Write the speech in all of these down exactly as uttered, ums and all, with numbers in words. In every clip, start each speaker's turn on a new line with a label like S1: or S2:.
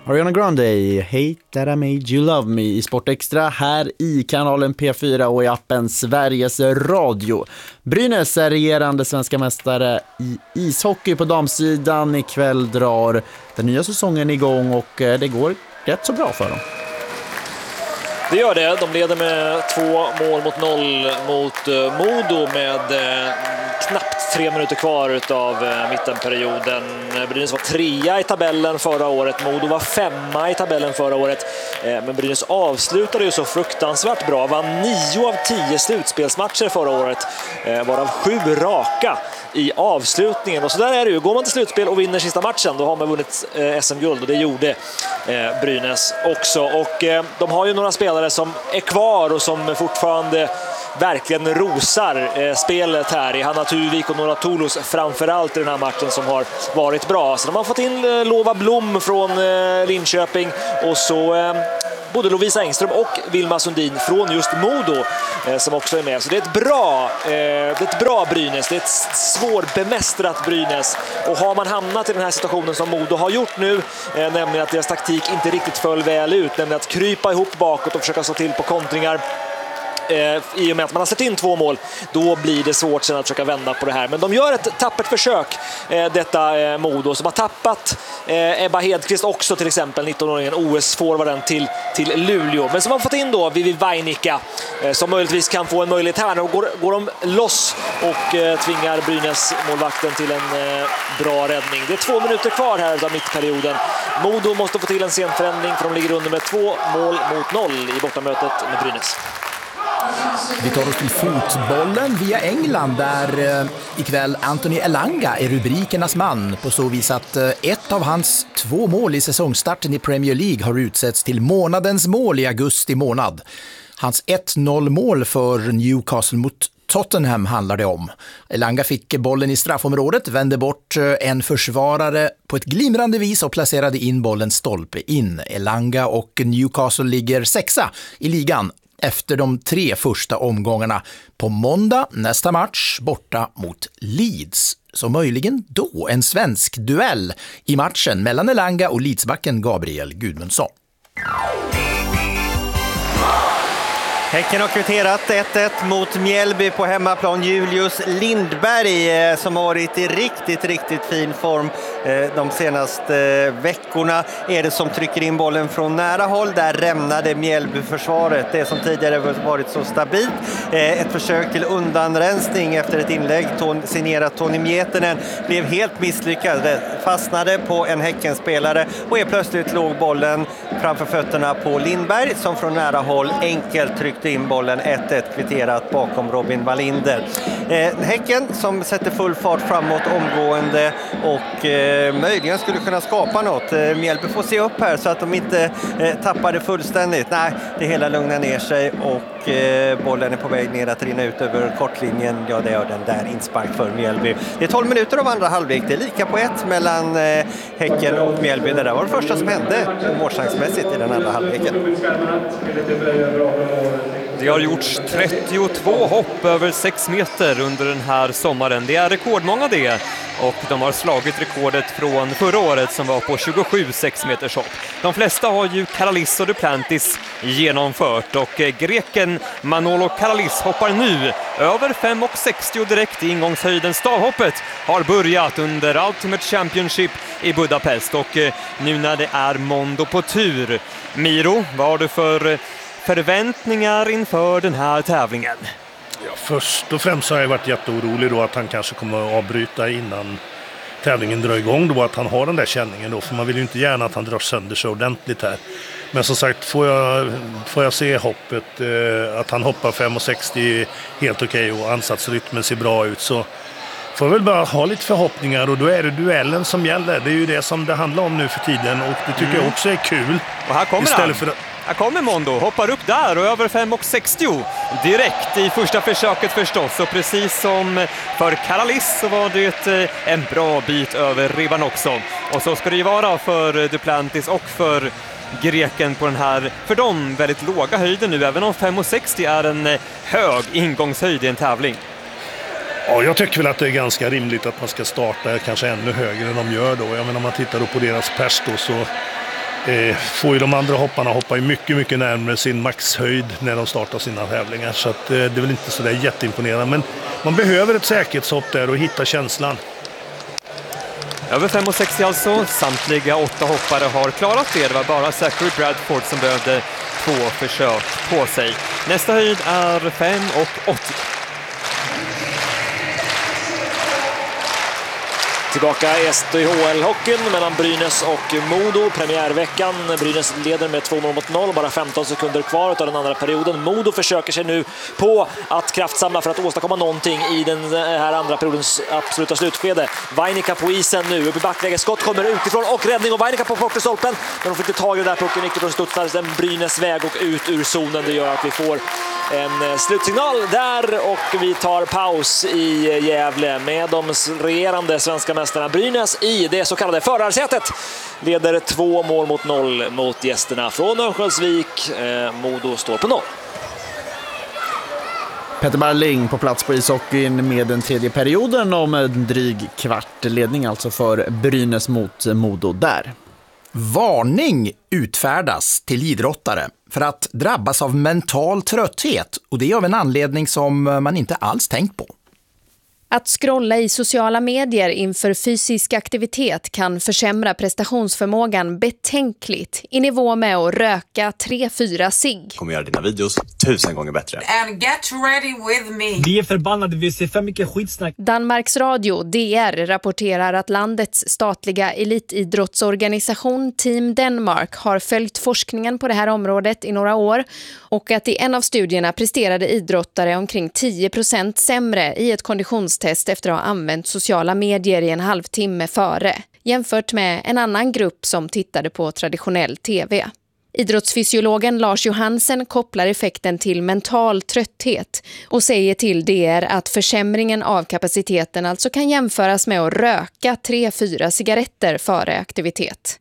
S1: Ariana Grande, Hate That I Made You Love Me i Sport Extra här i kanalen P fyra och i appen Sveriges Radio. Brynäs är regerande svenska mästare i ishockey på damsidan. Ikväll drar den nya säsongen igång och det går rätt så bra för dem.
S2: Det gör det. De leder med två mål mot noll mot Modo med knappt tre minuter kvar av mittenperioden. Brynäs var trea i tabellen förra året. Modo var femma i tabellen förra året. Men Brynäs avslutade ju så fruktansvärt bra. Vann nio av tio slutspelsmatcher förra året. Varav sju raka i avslutningen. Och så där är det ju. Går man till slutspel och vinner sista matchen, då har man vunnit S M-guld. Och det gjorde Brynäs också. Och de har ju några spelare som är kvar och som fortfarande verkligen rosar eh, spelet här i Hanna Tuvik och Nora Toulos framförallt i den här matchen som har varit bra. Så de har fått in eh, Lova Blom från eh, Linköping och så eh, både Lovisa Engström och Vilma Sundin från just Modo eh, som också är med. Så det är ett bra, eh, det är ett bra Brynäs, det är ett svårbemästrat Brynäs. Och har man hamnat i den här situationen som Modo har gjort nu, eh, nämligen att deras taktik inte riktigt föll väl ut, nämligen att krypa ihop bakåt och försöka slå till på kontringar, i och med att man har sett in två mål, då blir det svårt sen att försöka vända på det här. Men de gör ett tappert försök, detta Modo, som har tappat Ebba Hedqvist också, till exempel nittonåringen O S-forwarden till, till Luleå. Men som har fått in då Vivi Vainikka, som möjligtvis kan få en möjlighet här. Nu går, går de loss och tvingar Brynäs målvakten till en bra räddning. Det är två minuter kvar här av mittperioden. Modo måste få till en sen förändring, för de ligger under med två mål mot noll i bortamötet med Brynäs.
S3: Vi tar oss till fotbollen via England där eh, ikväll Anthony Elanga är rubrikernas man på så vis att eh, ett av hans två mål i säsongstarten i Premier League har utsetts till månadens mål i augusti månad. Hans ett noll mål för Newcastle mot Tottenham handlar det om. Elanga fick bollen i straffområdet, vände bort en försvarare på ett glimrande vis och placerade in bollen stolpe in. Elanga och Newcastle ligger sexa i ligan efter de tre första omgångarna. På måndag nästa match borta mot Leeds. Så möjligen då en svensk duell i matchen mellan Elanga och Leedsbacken Gabriel Gudmundsson.
S4: Häcken har kvitterat ett ett mot Mjällby på hemmaplan. Julius Lindberg som har varit i riktigt, riktigt fin form de senaste veckorna är det som trycker in bollen från nära håll. Där rämnade Mjällby-försvaret, det som tidigare varit så stabilt. Ett försök till undanrensning efter ett inlägg signerat Toni Miettinen blev helt misslyckad. Fastnade på en Häckenspelare och är plötsligt låg bollen framför fötterna på Lindberg som från nära håll enkelt tryckte in bollen. Ett ett kvitterat bakom Robin Wallinder. Eh, Häcken som sätter full fart framåt omgående och eh, möjligen skulle kunna skapa något. Eh, Mjällby får se upp här så att de inte eh, tappar det fullständigt. Nej, det hela lugnar ner sig och eh, bollen är på väg ner att rinna ut över kortlinjen. Ja, det gör den där, inspark för Mjällby. Det är tolv minuter av andra halvlek. Det är lika på ett mellan eh, Häcken och Mjällby. Det där var det första som hände målchansmässigt i den andra halvleken.
S5: Det har gjorts trettiotvå hopp över sex meter under den här sommaren. Det är rekordmånga det. Och de har slagit rekordet från förra året som var på tjugosju sexmeters hopp. De flesta har ju Karalis och Duplantis genomfört. Och greken Manolo Karalis hoppar nu över fem sextio direkt i ingångshöjden. Stavhoppet har börjat under Ultimate Championship i Budapest. Och nu när det är Mondo på tur. Miro, vad har du för förväntningar inför den här tävlingen?
S6: Ja, först och främst har jag varit jätteorolig då att han kanske kommer att avbryta innan tävlingen drar igång då, att han har den där känningen då, för man vill ju inte gärna att han drar sönder sig ordentligt här. Men som sagt, får jag, får jag se hoppet, eh, att han hoppar fem sextio helt okej okay, och ansatsrytmen ser bra ut, så får jag väl bara ha lite förhoppningar, och då är det duellen som gäller. Det är ju det som det handlar om nu för tiden, och det tycker mm. jag också är kul.
S5: Och här kommer
S6: istället
S5: han.
S6: För att
S5: Här kommer Mondo, hoppar upp där och över fem sextio direkt i första försöket förstås. Och precis som för Karalis så var det en bra bit över ribban också. Och så ska det ju vara för Duplantis och för greken på den här, för dem, väldigt låga höjden nu. Även om fem sextio är en hög ingångshöjd i en tävling.
S6: Ja, jag tycker väl att det är ganska rimligt att man ska starta kanske ännu högre än de gör då. Jag menar, om man tittar då på deras pers då, så eh, får ju de andra hopparna hoppa ju mycket, mycket närmare sin maxhöjd när de startar sina tävlingar. Så att, eh, det är väl inte så där jätteimponerande. Men man behöver ett säkerhetshopp där och hitta känslan.
S5: Över fem komma sextio alltså. Samtliga åtta hoppare har klarat det. Det var bara Zachary Bradford som behövde två försök på sig. Nästa höjd är fem komma åttio.
S2: Tillbaka i S D H L-hockeyn mellan Brynäs och Modo. Premiärveckan. Brynäs leder med två mål mot noll. Bara femton sekunder kvar av den andra perioden. Modo försöker sig nu på att kraftsamla för att åstadkomma någonting i den här andra periodens absoluta slutskede. Vainikka på isen nu. Upp i backläge. Skott kommer utifrån och räddning. Och Vainikka på bortre stolpen. Men de fick inte tag i det där pucken. Icke från studsar den Brynäs väg och ut ur zonen. Det gör att vi får en slutsignal där och vi tar paus i Gävle med de regerande svenska mästarna Brynäs i det så kallade förarsätet. Leder två mål mot noll mot gästerna från Örnsköldsvik. Eh, Modo står på noll.
S1: Peter Barling på plats på ishockeyn med den tredje perioden om en dryg kvart ledning alltså för Brynäs mot Modo där.
S3: Varning utfärdas till idrottare för att drabbas av mental trötthet, och det är av en anledning som man inte alls tänkt på.
S7: Att scrolla i sociala medier inför fysisk aktivitet kan försämra prestationsförmågan betänkligt i nivå med att röka tre fyra cigg.
S8: Kommer göra dina videos tusen gånger bättre.
S9: And get ready with me.
S10: Vi är förbannade, vi ser för mycket skitsnack.
S7: Danmarks Radio D R rapporterar att landets statliga elitidrottsorganisation Team Denmark har följt forskningen på det här området i några år och att i en av studierna presterade idrottare omkring tio procent sämre i ett konditions test efter att ha använt sociala medier i en halvtimme före, jämfört med en annan grupp som tittade på traditionell tv. Idrottsfysiologen Lars Johansen kopplar effekten till mental trötthet och säger till D R att försämringen av kapaciteten alltså kan jämföras med att röka tre fyra cigaretter före aktivitet.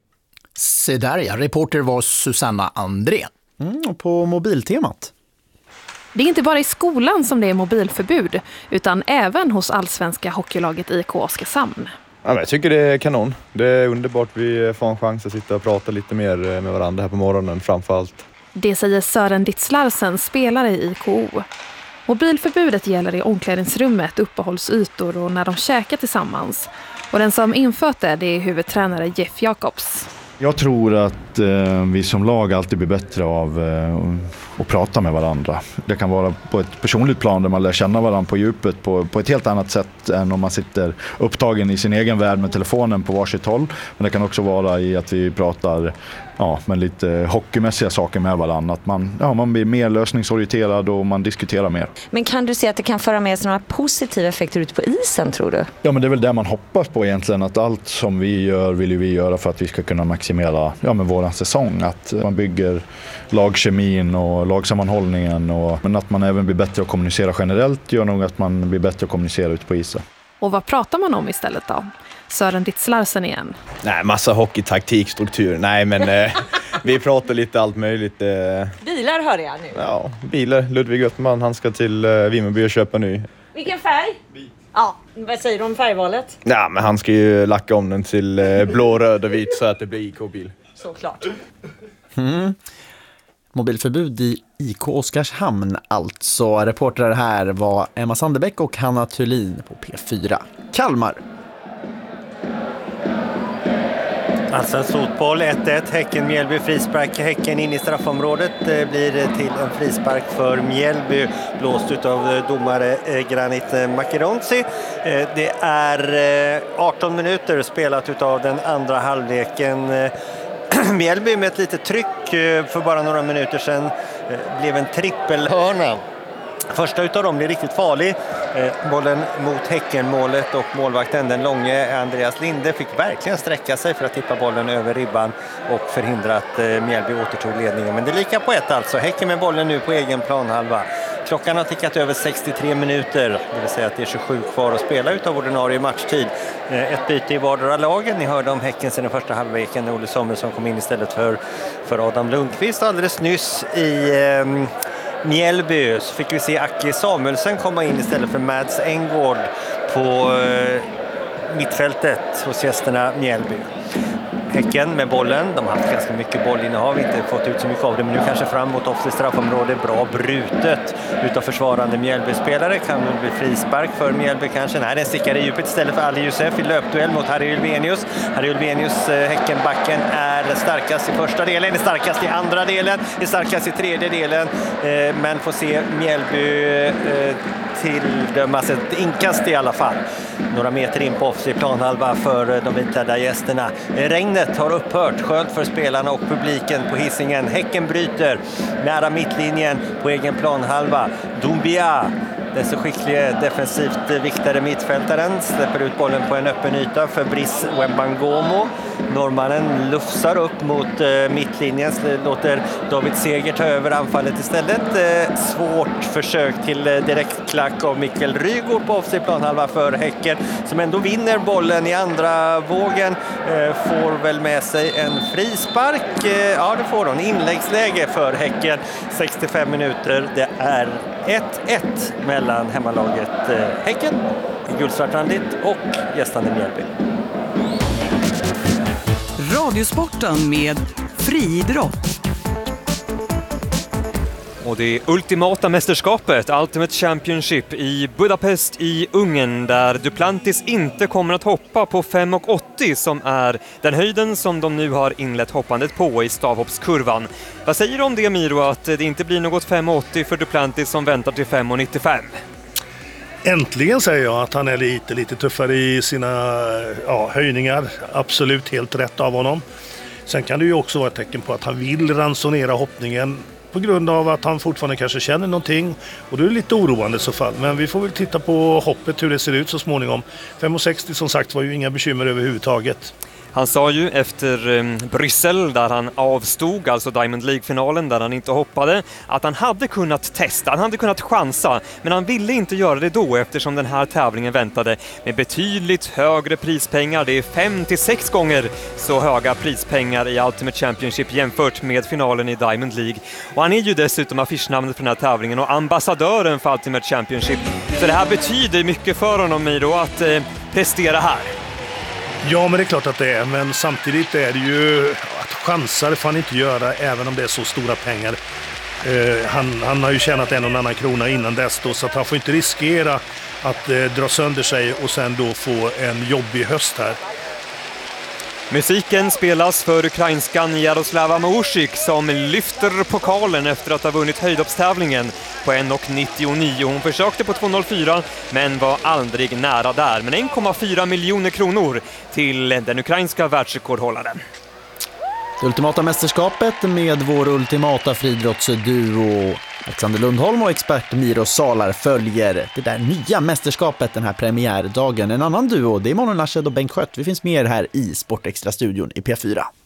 S3: Se där ja, reporter var Susanna André.
S1: Mm, och på mobiltemat.
S11: Det är inte bara i skolan som det är mobilförbud, utan även hos allsvenska hockeylaget I K Oskarshamn.
S12: Ja, men jag tycker det är kanon. Det är underbart. Vi får en chans att sitta och prata lite mer med varandra här på morgonen framförallt.
S11: Det säger Sören Ditzlarsen, spelare i I K O. Mobilförbudet gäller i omklädningsrummet, uppehållsytor och när de käkar tillsammans. Och den som infört det, det är huvudtränare Jeff Jacobs.
S13: Jag tror att eh, vi som lag alltid blir bättre av eh, att prata med varandra. Det kan vara på ett personligt plan där man lär känna varandra på djupet på, på ett helt annat sätt än om man sitter upptagen i sin egen värld med telefonen på varsitt håll. Men det kan också vara i att vi pratar ja, med lite hockeymässiga saker med varandra. Att man, ja, man blir mer lösningsorienterad och man diskuterar mer.
S14: Men kan du se att det kan föra med sig några positiva effekter ute på isen, tror du?
S13: Ja, men det är väl det man hoppas på egentligen. Att allt som vi gör vill vi göra för att vi ska kunna maximera ja, med våran säsong. Att man bygger lagkemin och lagsammanhållningen. Och, men att man även blir bättre att kommunicera generellt gör nog att man blir bättre att kommunicera ute på isen.
S11: Och vad pratar man om istället då? Sören Ditzlarsen igen.
S12: Nej, massa hockeytaktik, struktur. Nej, men eh, vi pratar lite allt möjligt. Eh.
S14: Bilar hör jag nu.
S12: Ja, bilar. Ludvig Göttman, han ska till eh, Vimmerby och köpa ny.
S14: Vilken färg? Vit. Ja, vad säger du om färgvalet?
S12: Ja, men han ska ju lacka om den till eh, blå, röd och vit så att det blir I K-bil.
S14: Såklart.
S1: Mm. Mobilförbud i I K Oskarshamn alltså. Reportrar här var Emma Sandebäck och Hanna Thulin på P fyra. Kalmar.
S4: Allsvensk fotboll ett ett, Häcken Mjällby frispark, Häcken in i straffområdet blir till en frispark för Mjällby, blåst utav domare Granit Makedonci. Det är arton minuter spelat utav den andra halvleken. Mjällby med ett litet tryck för bara några minuter sedan blev en trippelhörna. Första utav dem blir riktigt farlig. Eh, bollen mot Häckenmålet och målvakten, den långe Andreas Linde, fick verkligen sträcka sig för att tippa bollen över ribban och förhindra att eh, Mjällby återtog ledningen. Men det är lika på ett alltså. Häcken med bollen nu på egen planhalva. Klockan har tickat över sextiotre minuter, det vill säga att det är tjugosju kvar att spela utav ordinarie matchtid. Eh, ett byte i vardera lagen. Ni hörde om Häcken sedan den första halvleken när Olle Samuelsson kom in istället för, för Adam Lundqvist alldeles nyss i... Eh, Mjällby, så fick vi se Aki Samuelsen komma in istället för Mads Engvård på eh, mittfältet hos gästerna Mjällby. Häcken med bollen. De har haft ganska mycket bollinnehav, inte fått ut så mycket av det, men nu kanske fram mot offensivt straffområde. Bra brutet utav försvarande Mjällby-spelare. Kan det bli frispark för Mjällby kanske? Nej, den stickar i djupet istället för Ali Youssef i löpduell mot Harry Ulvenius. Harry Ulvenius, Häckenbacken, är starkast i första delen, är starkast i andra delen, är starkast i tredje delen, eh, men får se Mjällby eh, tilldömas ett inkast i alla fall. Några meter in på offensiv planhalva för de vitklädda gästerna. Regnet har upphört, skönt för spelarna och publiken på Hisingen. Häcken bryter nära mittlinjen på egen planhalva. Doumbia, den så skicklige defensivt viktade mittfältaren, släpper ut bollen på en öppen yta för Brice Wembangomo. Norrmannen lufsar upp mot eh, mittlinjen, låter David Seger ta över anfallet istället. Eh, svårt försök till eh, direktklack av Mikkel Rygaard på offensiv planhalva för Häcken, som ändå vinner bollen i andra vågen. Eh, får väl med sig en frispark. Eh, ja, det får hon. Inläggsläge för Häcken. sextiofem minuter. Det är ett ett mellan hemmalaget eh, Häcken, gulsvartrandigt, och gästande Mjällby.
S15: Radiosporten med friidrott.
S5: Och det ultimata mästerskapet, Ultimate Championship i Budapest i Ungern, där Duplantis inte kommer att hoppa på fem komma åttio som är den höjden som de nu har inlett hoppandet på i stavhoppskurvan. Vad säger du om det, Miro, att det inte blir något fem komma åttio för Duplantis som väntar till fem komma nittiofem?
S6: Äntligen säger jag att han är lite, lite tuffare i sina ja, höjningar. Absolut helt rätt av honom. Sen kan det ju också vara ett tecken på att han vill ransonera hoppningen på grund av att han fortfarande kanske känner någonting. Och det är lite oroande i så fall. Men vi får väl titta på hoppet, hur det ser ut så småningom. fem komma sextio som sagt var ju inga bekymmer överhuvudtaget.
S5: Han sa ju efter eh, Bryssel, där han avstod, alltså Diamond League-finalen där han inte hoppade, att han hade kunnat testa, han hade kunnat chansa, men han ville inte göra det då eftersom den här tävlingen väntade med betydligt högre prispengar. Det är fem till sex gånger så höga prispengar i Ultimate Championship jämfört med finalen i Diamond League. Och han är ju dessutom affischnamnet för den här tävlingen och ambassadören för Ultimate Championship. Så det här betyder mycket för honom, Miro, att eh, prestera här.
S6: Ja, men det är klart att det är. Men samtidigt är det ju att chansar får han inte göra även om det är så stora pengar. Eh, han, han har ju tjänat en och en annan krona innan dess då, så att han får inte riskera att eh, dra sönder sig och sen då få en jobbig höst här.
S5: Musiken spelas för ukrainskan Jaroslava Mosik som lyfter pokalen efter att ha vunnit höjdhoppstävlingen på en komma nittionio. Hon försökte på två komma noll fyra men var aldrig nära där. Men en komma fyra miljoner kronor till den ukrainska världsrekordhållaren.
S1: Det ultimata mästerskapet med vår ultimata friidrottsduo Alexander Lundholm och expert Miro Salar följer det där nya mästerskapet den här premiärdagen. En annan duo, det är Mono Larshed och Bengt Skött. Vi finns mer här i Sportextra-studion i P fyra.